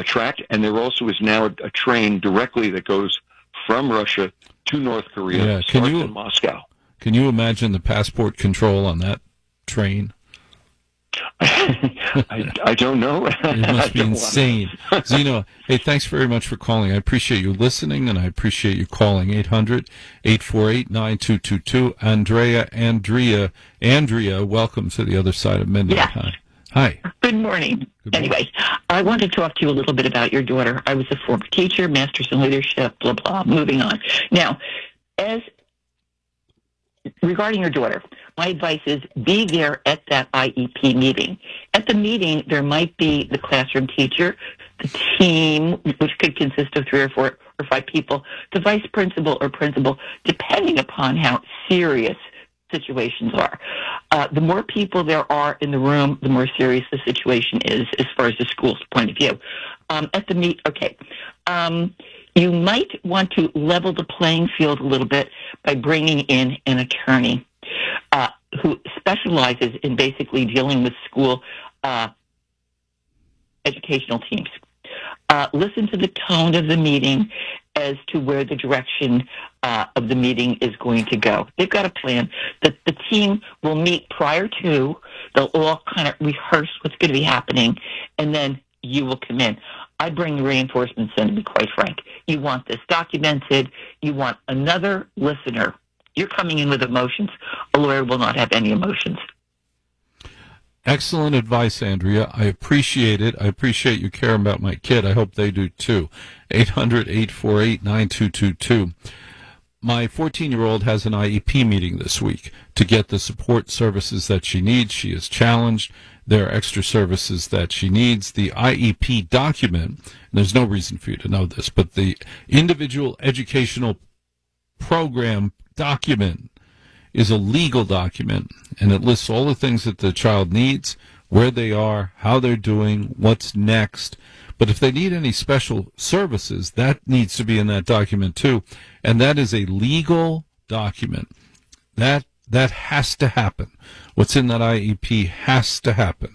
a track, and there also is now a train directly that goes from Russia to North Korea. Yeah, Starts in Moscow. Can you imagine the passport control on that train? I don't know. It must be insane. Zeno, hey, thanks very much for calling. I appreciate you listening, and I appreciate you calling 800-848-9222. Andrea, welcome to the other side of midnight. Yeah. Hi. Good morning. Anyway, I want to talk to you a little bit about your daughter. I was a former teacher, master's in leadership, blah, blah, moving on. Now, regarding your daughter, my advice is be there at that IEP meeting. At the meeting, there might be the classroom teacher, the team, which could consist of 3 or 4 or 5 people, the vice principal or principal, depending upon how serious situations are. The more people there are in the room, the more serious the situation is as far as the school's point of view. You might want to level the playing field a little bit by bringing in an attorney who specializes in basically dealing with school educational teams. Listen to the tone of the meeting as to where the direction of the meeting is going to go. They've got a plan that the team will meet prior to. They'll all kind of rehearse what's going to be happening, and then you will come in. I bring the reinforcements in, to be quite frank. You want this documented. You want another listener. You're coming in with emotions. A lawyer will not have any emotions. Excellent advice, Andrea. I appreciate it. I appreciate you caring about my kid. I hope they do too. 800-848-9222. My 14-year-old has an IEP meeting this week to get the support services that she needs. She is challenged. There are extra services that she needs. The IEP document, and there's no reason for you to know this, but the individual educational program document is a legal document, and it lists all the things that the child needs, where they are, how they're doing, what's next. But if they need any special services, that needs to be in that document too. And that is a legal document. That has to happen. What's in that IEP has to happen.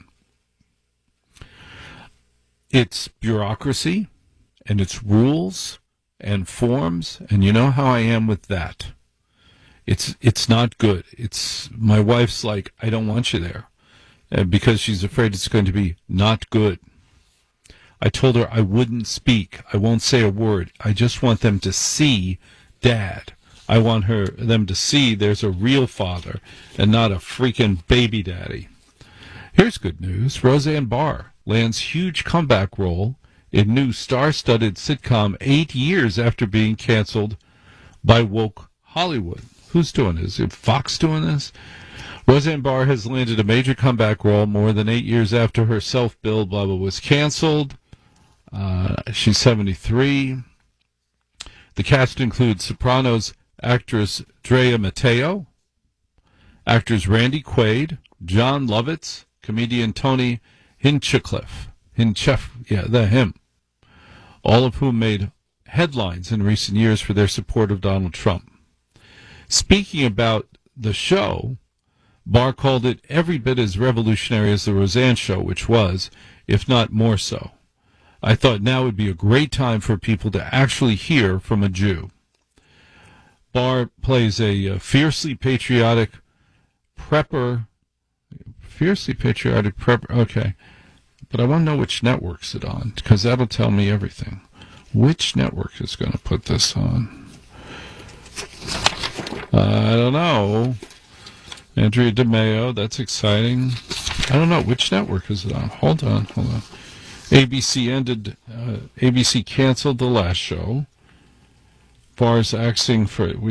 It's bureaucracy, and it's rules and forms, and you know how I am with that. It's not good. My wife's like, I don't want you there, because she's afraid it's going to be not good. I told her I wouldn't speak. I won't say a word. I just want them to see Dad. I want them to see there's a real father and not a freaking baby daddy. Here's good news. Roseanne Barr lands huge comeback role in new star-studded sitcom 8 years after being canceled by woke Hollywood. Who's doing this? Is Fox doing this? Roseanne Barr has landed a major comeback role more than 8 years after her self-billed blah blah was canceled. She's 73. The cast includes Sopranos actress Drea Matteo, actors Randy Quaid, John Lovitz, comedian Tony Hinchcliffe, him, all of whom made headlines in recent years for their support of Donald Trump. Speaking about the show, Barr called it every bit as revolutionary as the Roseanne Show, which was, if not more so. I thought now would be a great time for people to actually hear from a Jew. Barr plays a fiercely patriotic prepper. Okay. But I want to know which network's it on, because that'll tell me everything. Which network is going to put this on? I don't know. Andrea DeMeo, that's exciting. I don't know. Which network is it on? Hold on. ABC canceled the last show. Barr's acting for I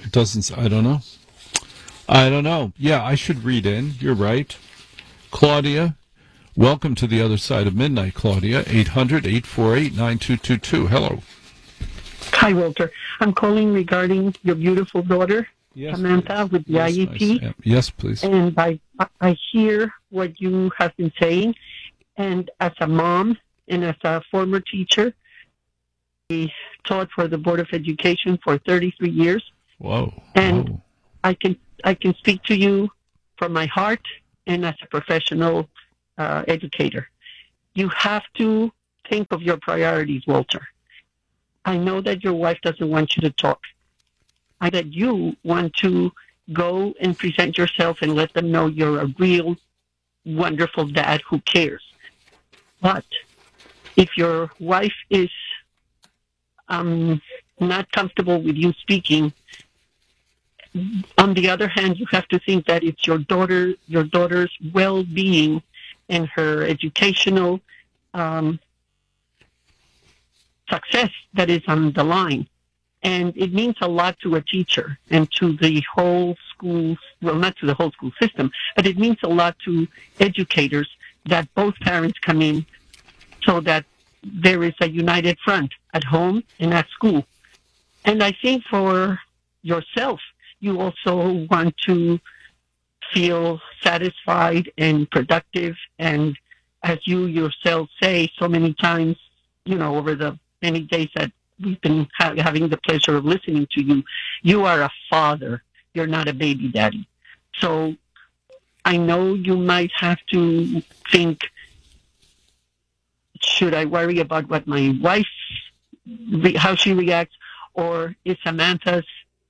don't know. Yeah, I should read in. You're right. Claudia, welcome to the other side of midnight, Claudia. 800-848-9222. Hello. Hi, Walter. I'm calling regarding your beautiful daughter, Samantha, please. with the IEP. Yes, please. And I hear what you have been saying. And as a mom and as a former teacher, I taught for the Board of Education for 33 years. Whoa. And I can speak to you from my heart and as a professional educator. You have to think of your priorities, Walter. I know that your wife doesn't want you to talk. I that you want to go and present yourself and let them know you're a real wonderful dad who cares. But if your wife is not comfortable with you speaking, on the other hand, you have to think that it's your daughter's well-being and her educational success that is on the line. And it means a lot to a teacher and to the whole school, well, not to the whole school system, but it means a lot to educators that both parents come in so that there is a united front at home and at school. And I think for yourself, you also want to feel satisfied and productive. And as you yourself say so many times, over the many days that we've been having the pleasure of listening to you, you are a father. You're not a baby daddy. So I know you might have to think, should I worry about what my wife, how she reacts, or is Samantha's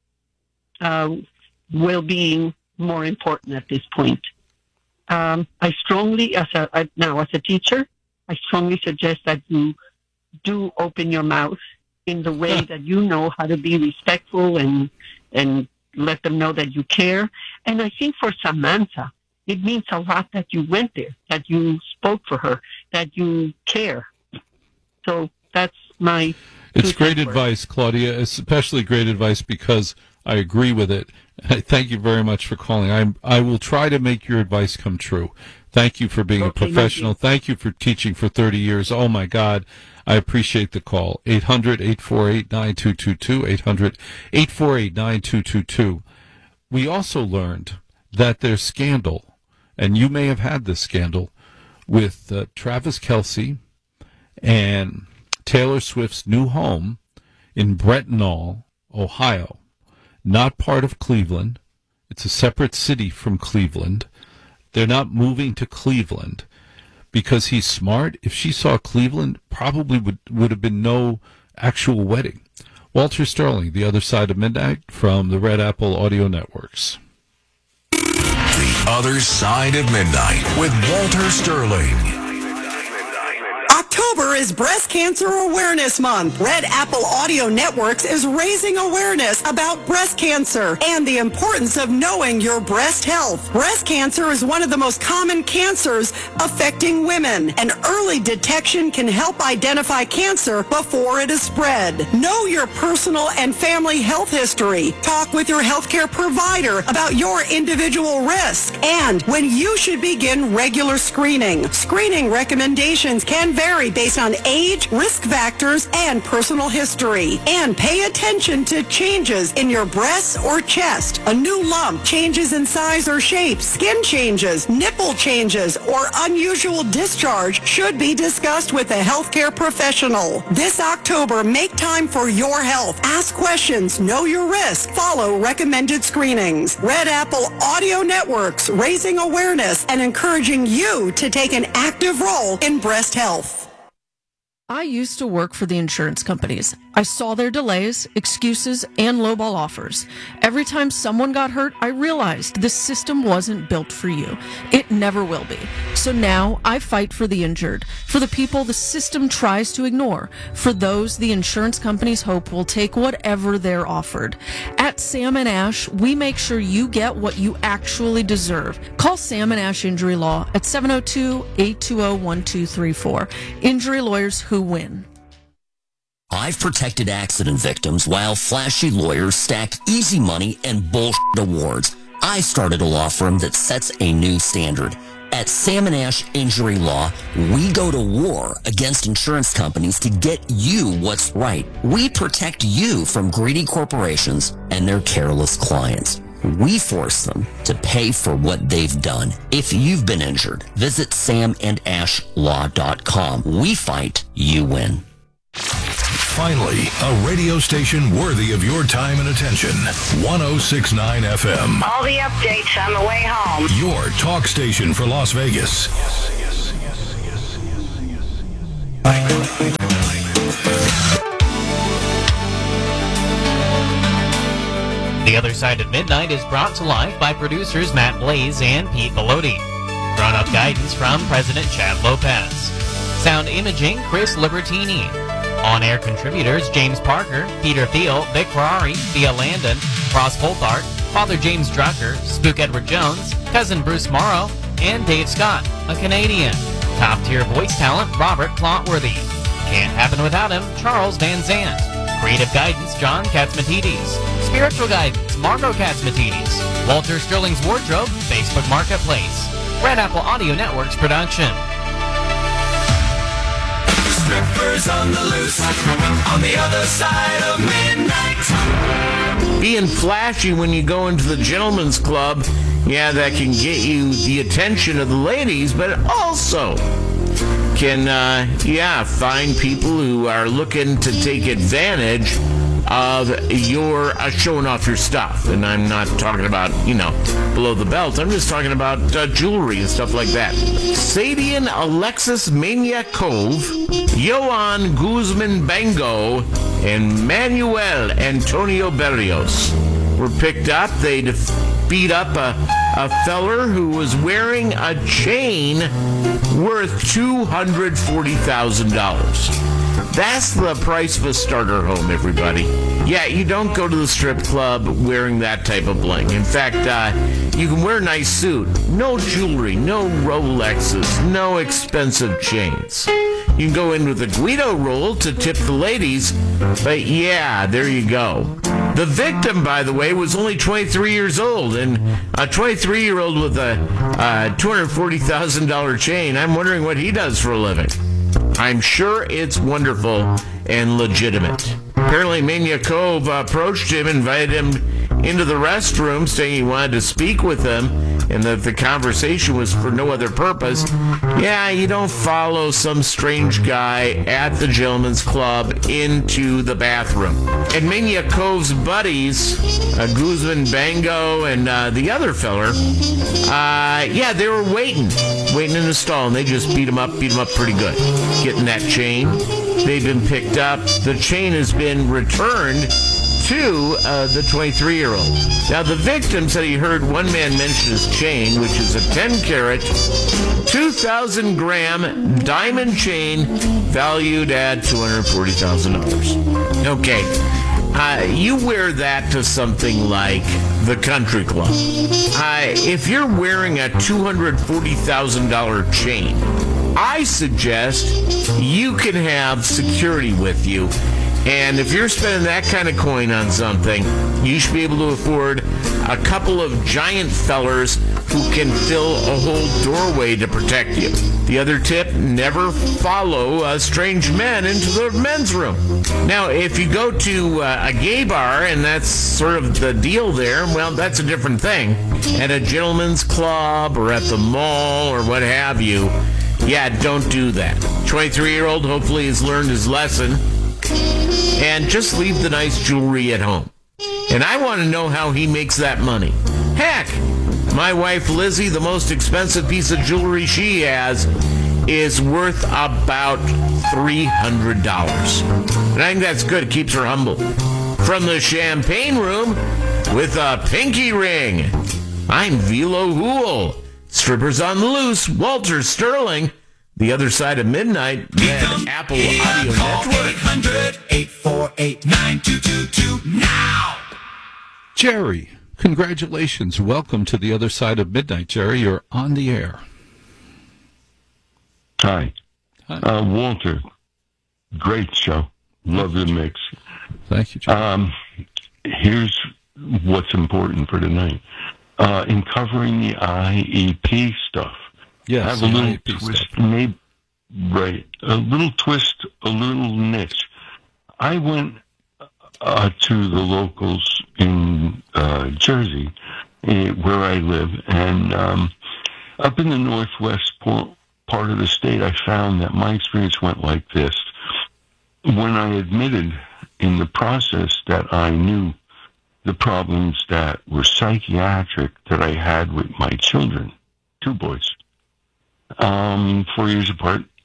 well-being more important at this point? I strongly, as a teacher, I strongly suggest that you do open your mouth in the way that you know how to be respectful and let them know that you care. And I think for Samantha, it means a lot that you went there, that you spoke for her, that you care. So that's my... It's great advice, Claudia, especially great advice because I agree with it. Thank you very much for calling. I will try to make your advice come true. Thank you for being a professional. Thank you for teaching for 30 years. Oh, my God. I appreciate the call. 800-848-9222, 800-848-9222. We also learned that there's scandal, and you may have had this scandal, with Travis Kelce and Taylor Swift's new home in Brettonall, Ohio. Not part of Cleveland. It's a separate city from Cleveland. They're not moving to Cleveland because he's smart. If she saw Cleveland, probably would have been no actual wedding. Walter Sterling, The Other Side of Midnight, from the Red Apple Audio Networks. The Other Side of Midnight with Walter Sterling. October is Breast Cancer Awareness Month. Red Apple Audio Networks is raising awareness about breast cancer and the importance of knowing your breast health. Breast cancer is one of the most common cancers affecting women, and early detection can help identify cancer before it is spread. Know your personal and family health history. Talk with your healthcare provider about your individual risk and when you should begin regular screening. Screening recommendations can vary based on age, risk factors, and personal history. And pay attention to changes in your breasts or chest, a new lump, changes in size or shape, skin changes, nipple changes, or unusual discharge should be discussed with a healthcare professional. This October, make time for your health. Ask questions, know your risk, follow recommended screenings. Red Apple Audio Networks, raising awareness and encouraging you to take an active role in breast health. I used to work for the insurance companies. I saw their delays, excuses, and lowball offers. Every time someone got hurt, I realized this system wasn't built for you. It never will be. So now I fight for the injured, for the people the system tries to ignore, for those the insurance companies hope will take whatever they're offered. At Sam & Ash, we make sure you get what you actually deserve. Call Sam & Ash Injury Law at 702-820-1234. Injury lawyers who win. I've protected accident victims while flashy lawyers stack easy money and bullshit awards. I started a law firm that sets a new standard. At Sam & Ash Injury Law, we go to war against insurance companies to get you what's right. We protect you from greedy corporations and their careless clients. We force them to pay for what they've done. If you've been injured, visit samandashlaw.com. We fight, you win. Finally, a radio station worthy of your time and attention. 106.9 FM. All the updates on the way home. Your talk station for Las Vegas. The Other Side of Midnight is brought to life by producers Matt Blaze and Pete Bellotti. Grown-up guidance from President Chad Lopez. Sound imaging, Chris Libertini. On-air contributors, James Parker, Peter Thiel, Vic Ferrari, Thea Landon, Ross Colthart, Father James Drucker, Spook Edward Jones, Cousin Bruce Morrow, and Dave Scott, a Canadian. Top-tier voice talent, Robert Clotworthy. Can't happen without him, Charles Van Zandt. Creative guidance, John Katzmatidis. Spiritual guidance, Margot Katzmatidis. Walter Sterling's Wardrobe, Facebook Marketplace. Red Apple Audio Network's production. Strippers on the loose, on the other side of midnight. Being flashy when you go into the gentleman's club, yeah, that can get you the attention of the ladies, but also can, find people who are looking to take advantage of your showing off your stuff. And I'm not talking about, below the belt. I'm just talking about jewelry and stuff like that. Sadian Alexis Maniakov, Johan Guzman Bango, and Manuel Antonio Berrios were picked up. They beat up a feller who was wearing a chain worth $240,000. That's the price of a starter home, everybody. Yeah, you don't go to the strip club wearing that type of bling. In fact, you can wear a nice suit. No jewelry, no Rolexes, no expensive chains. You can go in with a Guido roll to tip the ladies, but yeah, there you go. The victim, by the way, was only 23 years old, and a 23-year-old with a $240,000 chain, I'm wondering what he does for a living. I'm sure it's wonderful and legitimate. Apparently, Maniakov approached him, invited him into the restroom, saying he wanted to speak with him, and that the conversation was for no other purpose. Yeah, you don't follow some strange guy at the gentleman's club into the bathroom. And Maniakov's buddies, Guzman Bango and the other feller, they were waiting in the stall, and they just beat him up pretty good. Getting that chain. They've been picked up. The chain has been returned to the 23-year-old. Now, the victim said he heard one man mention his chain, which is a 10-carat, 2,000-gram diamond chain valued at $240,000. Okay, you wear that to something like the country club. If you're wearing a $240,000 chain, I suggest you can have security with you. And if you're spending that kind of coin on something, you should be able to afford a couple of giant fellers who can fill a whole doorway to protect you. The other tip, never follow strange men into the men's room. Now, if you go to a gay bar, and that's sort of the deal there, well, that's a different thing. At a gentleman's club or at the mall or what have you, yeah, don't do that. 23-year-old hopefully has learned his lesson. And just leave the nice jewelry at home. And I want to know how he makes that money. Heck, my wife Lizzie, the most expensive piece of jewelry she has is worth about $300. And I think that's good. It keeps her humble. From the champagne room with a pinky ring, I'm Velo Hool. Strippers on the Loose, Walter Sterling. The Other Side of Midnight, Red Apple Audio Network. 800-848-9222 now. Jerry, congratulations. Welcome to The Other Side of Midnight, Jerry. You're on the air. Hi. Walter, great show. Love the mix. Thank you, Jerry. Here's what's important for tonight. In covering the IEP stuff, yes, have a little twist, maybe, right? A little twist, a little niche. I went to the locals in Jersey, where I live, and up in the northwest part of the state, I found that my experience went like this. When I admitted in the process that I knew the problems that were psychiatric that I had with my children, two boys, 4 years apart,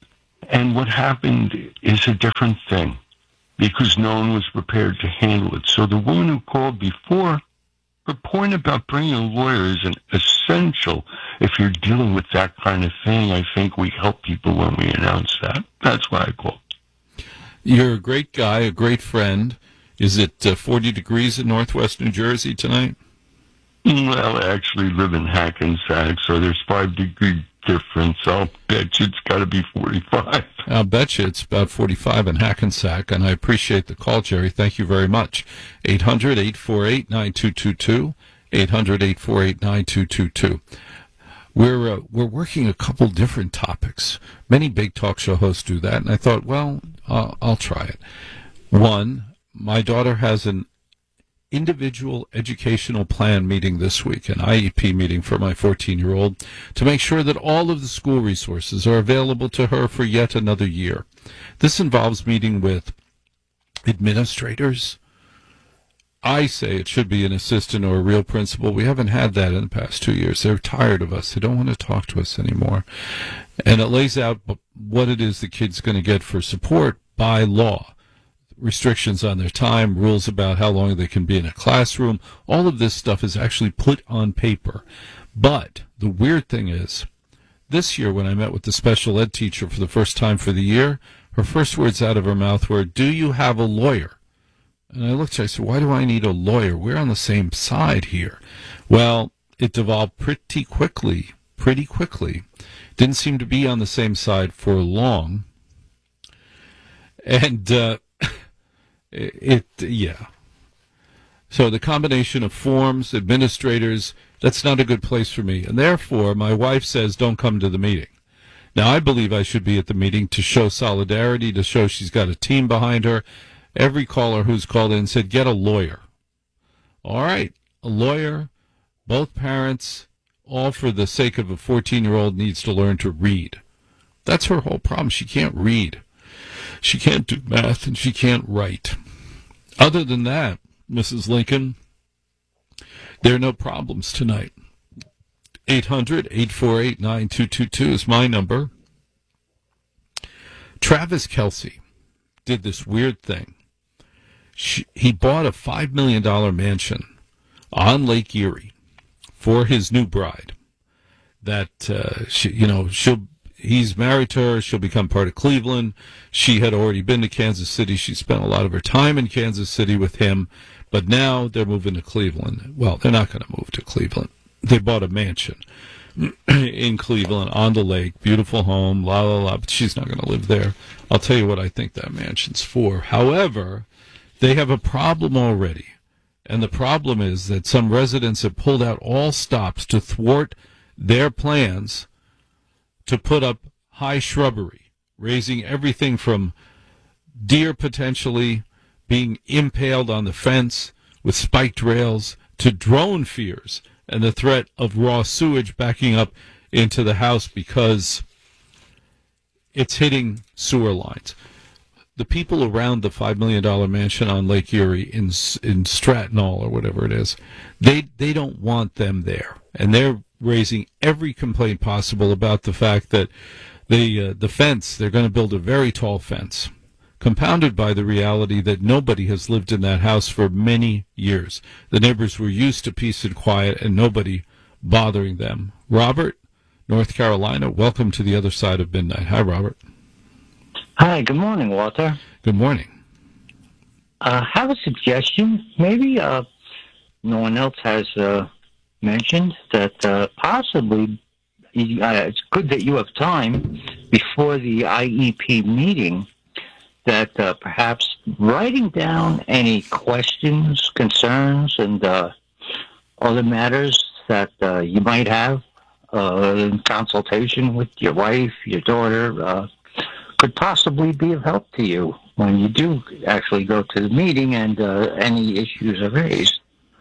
And what happened is a different thing because no one was prepared to handle it. So the woman who called before, her point about bringing a lawyer is an essential. If you're dealing with that kind of thing, I think we help people when we announce that. That's why I called. You're a great guy, a great friend. Is it 40 degrees in northwest New Jersey tonight? Well, I actually live in Hackensack, so there's 5-degree difference. I'll bet you it's got to be 45. I'll bet you it's about 45 in Hackensack, and I appreciate the call, Jerry. Thank you very much. 800-848-9222, 800-848-9222. We're working a couple different topics. Many big talk show hosts do that, and I thought, well, I'll try it. One, my daughter has an individual educational plan meeting this week, an IEP meeting for my 14-year-old, to make sure that all of the school resources are available to her for yet another year. This involves meeting with administrators. I say it should be an assistant or a real principal. We haven't had that in the past 2 years. They're tired of us. They don't want to talk to us anymore. And it lays out what it is the kid's going to get for support by law. Restrictions on their time, rules about how long they can be in a classroom. All of this stuff is actually put on paper. But the weird thing is, this year when I met with the special ed teacher for the first time for the year, her first words out of her mouth were, "Do you have a lawyer?" And I looked at her, I said, "Why do I need a lawyer? We're on the same side here." Well, it devolved pretty quickly. Didn't seem to be on the same side for long. And, yeah. So the combination of forms, administrators, that's not a good place for me. And therefore, my wife says, don't come to the meeting. Now, I believe I should be at the meeting to show solidarity, to show she's got a team behind her. Every caller who's called in said, get a lawyer. All right, a lawyer, both parents, all for the sake of a 14-year-old needs to learn to read. That's her whole problem. She can't read. She can't do math, and she can't write. Other than that, Mrs. Lincoln, there are no problems tonight. 800-848-9222 is my number. Travis Kelce did this weird thing. He bought a $5 million mansion on Lake Erie for his new bride. That he's married to her. She'll become part of Cleveland. She had already been to Kansas City. She spent a lot of her time in Kansas City with him, but now they're moving to Cleveland. Well, they're not going to move to Cleveland. They bought a mansion in Cleveland on the lake, beautiful home, but she's not going to live there. I'll tell you what I think that mansion's for. However, they have a problem already, and the problem is that some residents have pulled out all stops to thwart their plans to put up high shrubbery, raising everything from deer potentially being impaled on the fence with spiked rails to drone fears and the threat of raw sewage backing up into the house because it's hitting sewer lines. The people around the $5 million mansion on Lake Erie in Strattonall or whatever it is, they don't want them there. And they're raising every complaint possible about the fact that the fence, they're going to build a very tall fence, compounded by the reality that nobody has lived in that house for many years. The neighbors were used to peace and quiet and nobody bothering them. Robert, North Carolina, welcome to the other side of midnight. Hi, Robert. Hi, good morning, Walter. Good morning. I have a suggestion. Maybe no one else has mentioned that possibly it's good that you have time before the IEP meeting that perhaps writing down any questions, concerns, and other matters that you might have in consultation with your wife, your daughter, could possibly be of help to you when you do actually go to the meeting and any issues are raised.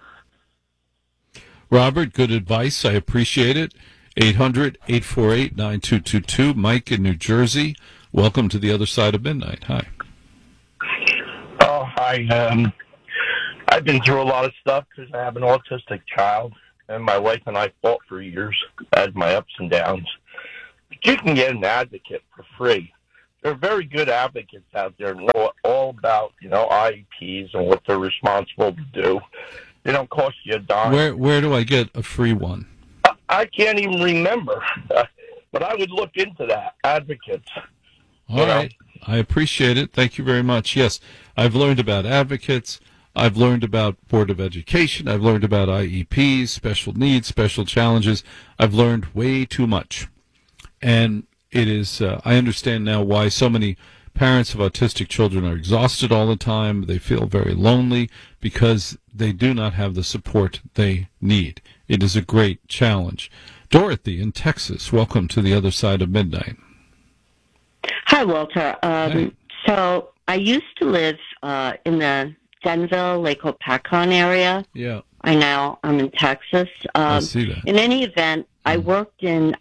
Robert, good advice. I appreciate it. 800-848-9222. Mike in New Jersey. Welcome to the other side of midnight. Hi. Oh, hi. I've been through a lot of stuff because I have an autistic child, and my wife and I fought for years. I had my ups and downs. But you can get an advocate for free there are very good advocates out there, know all about, IEPs and what they're responsible to do. They don't cost you a dime. Where do I get a free one? I can't even remember, but I would look into that. Advocates. All right. I appreciate it. Thank you very much. Yes, I've learned about advocates. I've learned about Board of Education. I've learned about IEPs, special needs, special challenges. I've learned way too much. And it is, I understand now why so many parents of autistic children are exhausted all the time. They feel very lonely because they do not have the support they need. It is a great challenge. Dorothy in Texas, welcome to the other side of midnight. Hi, Walter. So I used to live in the Denville, Lake Hopatcong area. Yeah. I'm in Texas. I see that. In any event, I worked in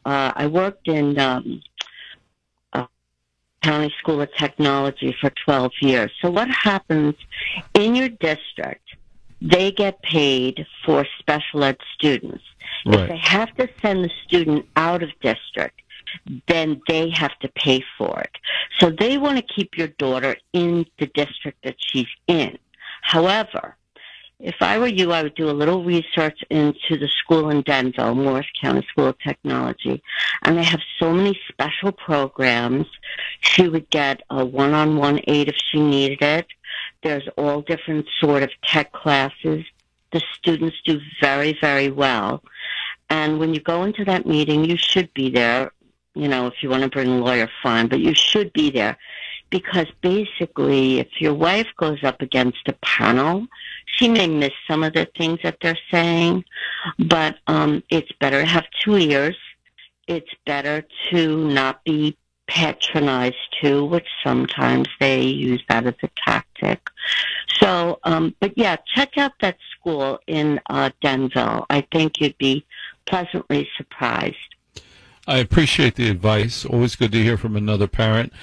County School of Technology for 12 years. So what happens in your district? They get paid for special ed students. Right. If they have to send the student out of district, then they have to pay for it. So they want to keep your daughter in the district that she's in. However, if I were you, I would do a little research into the school in Denville, Morris County School of Technology, and they have so many special programs. She would get a one-on-one aid if she needed it. There's all different sort of tech classes. The students do very, very well. And when you go into that meeting, you should be there. If you want to bring a lawyer, fine, but you should be there. Because basically, if your wife goes up against a panel, she may miss some of the things that they're saying, but it's better to have two ears. It's better to not be patronized too, which sometimes they use that as a tactic. So, but yeah, check out that school in Denville. I think you'd be pleasantly surprised. I appreciate the advice. Always good to hear from another parent.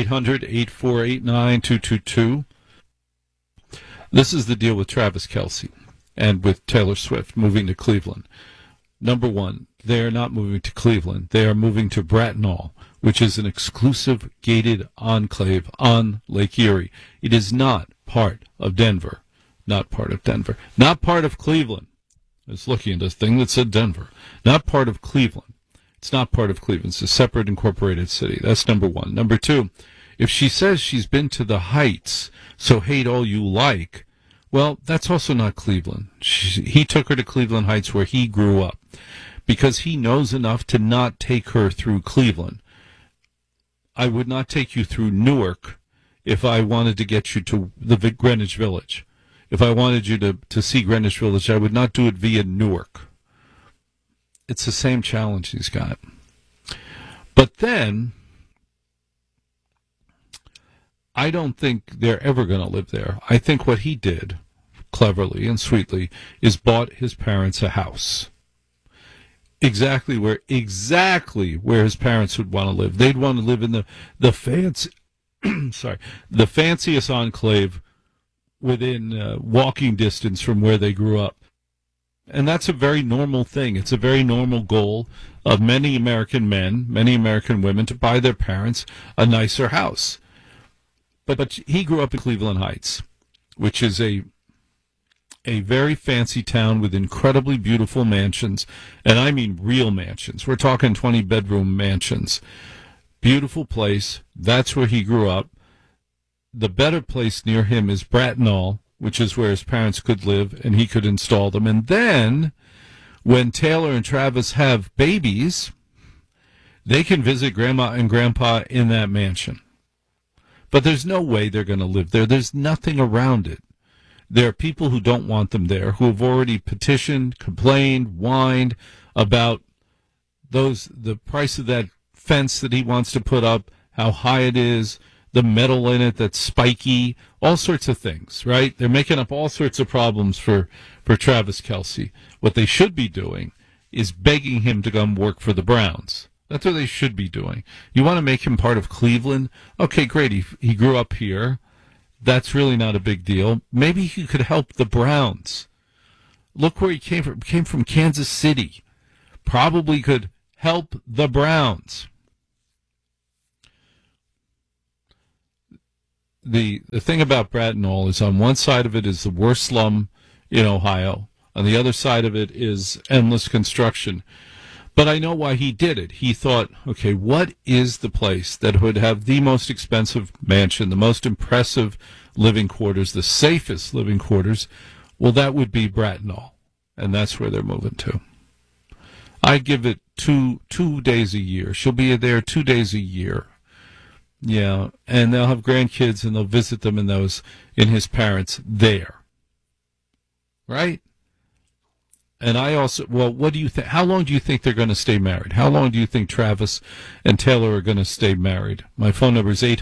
800-8489-222. This is the deal with Travis Kelce and with Taylor Swift moving to Cleveland. Number one, they are not moving to Cleveland. They are moving to Brattonall, which is an exclusive gated enclave on Lake Erie. It is not part of Denver. Not part of Denver. Not part of Cleveland. I was looking at this thing that said Denver. Not part of Cleveland. It's not part of Cleveland. It's a separate incorporated city. That's number one. Number two, if she says she's been to the Heights, so hate all you like, well, that's also not Cleveland. He took her to Cleveland Heights where he grew up because he knows enough to not take her through Cleveland. I would not take you through Newark if I wanted to get you to the Greenwich Village. If I wanted you to see Greenwich Village, I would not do it via Newark. It's the same challenge he's got. But then, I don't think they're ever going to live there. I think what he did, cleverly and sweetly, is bought his parents a house. Exactly where his parents would want to live. They'd want to live in the fancy, the fanciest enclave within walking distance from where they grew up. And that's a very normal thing. It's a very normal goal of many American men, many American women, to buy their parents a nicer house. But he grew up in Cleveland Heights, which is a very fancy town with incredibly beautiful mansions, and I mean real mansions. We're talking 20-bedroom mansions. Beautiful place. That's where he grew up. The better place near him is Brattonall, which is where his parents could live, and he could install them. And then, when Taylor and Travis have babies, they can visit Grandma and Grandpa in that mansion. But there's no way they're going to live there. There's nothing around it. There are people who don't want them there, who have already petitioned, complained, whined about the price of that fence that he wants to put up, how high it is, the metal in it that's spiky, all sorts of things, right? They're making up all sorts of problems for Travis Kelce. What they should be doing is begging him to come work for the Browns. That's what they should be doing. You want to make him part of Cleveland? Okay, great. He grew up here. That's really not a big deal. Maybe he could help the Browns. Look where he came from. He came from Kansas City. Probably could help the Browns. the thing about Brattonall is on one side of it is the worst slum in Ohio. On the other side of it is endless construction. But I know why he did it. He thought, okay, what is the place that would have the most expensive mansion, the most impressive living quarters, the safest living quarters? Well, that would be Brattonall, and that's where they're moving to. I give it two days a year. She'll be there 2 days a year. Yeah, and they'll have grandkids, and they'll visit them in his parents there. Right? And I also, well, what do you think? How long do you think they're going to stay married? How long do you think Travis and Taylor are going to stay married? My phone number is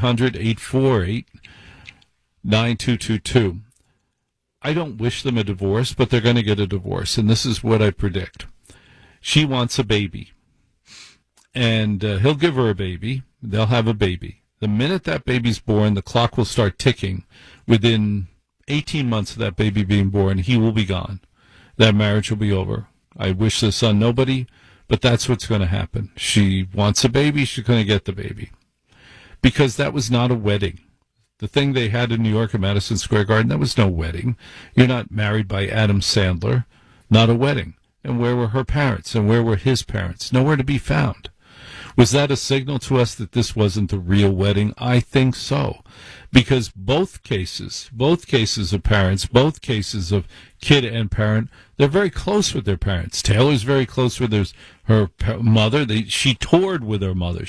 800-848-9222. I don't wish them a divorce, but they're going to get a divorce, and this is what I predict. She wants a baby, and he'll give her a baby. They'll have a baby. The minute that baby's born, the clock will start ticking. Within 18 months of that baby being born, he will be gone. That marriage will be over. I wish this on nobody, but that's what's going to happen. She wants a baby, she's going to get the baby. Because that was not a wedding. The thing they had in New York at Madison Square Garden, that was no wedding. You're not married by Adam Sandler. Not a wedding. And where were her parents? And where were his parents? Nowhere to be found. Was that a signal to us that this wasn't the real wedding? I think so. Because both cases of parents, both cases of kid and parent, they're very close with their parents. Taylor's very close with her mother. She toured with her mother.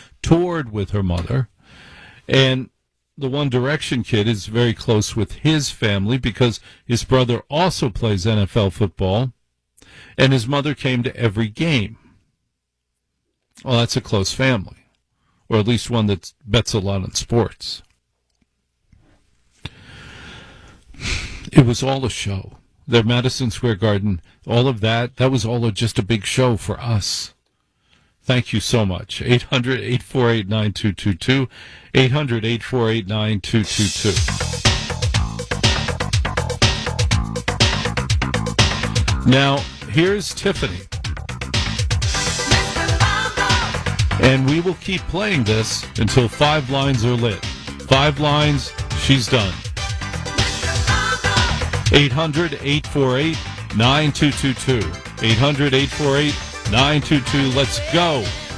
And the One Direction kid is very close with his family because his brother also plays NFL football, and his mother came to every game. Well, that's a close family, or at least one that bets a lot on sports. It was all a show. The Madison Square Garden, all of that was all just a big show for us. Thank you so much. 800-848-9222. 800-848-9222. Now, here's Tiffany. And we will keep playing this until 5 lines are lit. 5 lines, she's done. 800-848-9222. 800-848-9222. Let's go.